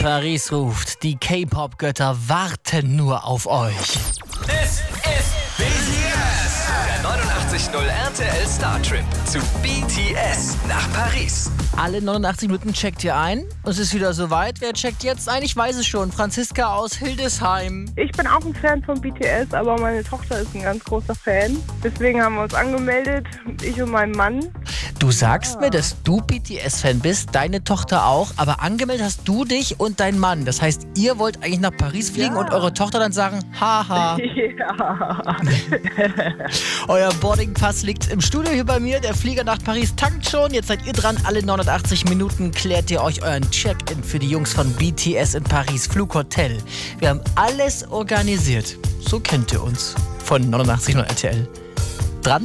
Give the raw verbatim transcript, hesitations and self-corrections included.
Paris ruft. Die K-Pop-Götter warten nur auf euch. Es ist B T S, der neunundachtzig Komma null R T L Star Trip zu B T S nach Paris. Alle neunundachtzig Minuten checkt ihr ein. Es ist wieder soweit. Wer checkt jetzt ein? Ich weiß es schon. Franziska aus Hildesheim. Ich bin auch ein Fan von B T S, aber meine Tochter ist ein ganz großer Fan. Deswegen haben wir uns angemeldet, ich und mein Mann. Du sagst ja. mir, dass du B T S-Fan bist, deine Tochter auch, aber angemeldet hast du dich und dein Mann. Das heißt, ihr wollt eigentlich nach Paris fliegen ja. und eure Tochter dann sagen, haha. Ja. Euer Boardingpass liegt im Studio hier bei mir. Der Flieger nach Paris tankt schon. Jetzt seid ihr dran. Alle neunundachtzig Minuten klärt ihr euch euren Check-in für die Jungs von B T S in Paris. Flughotel. Wir haben alles organisiert. So kennt ihr uns von neunundachtzig Komma null R T L.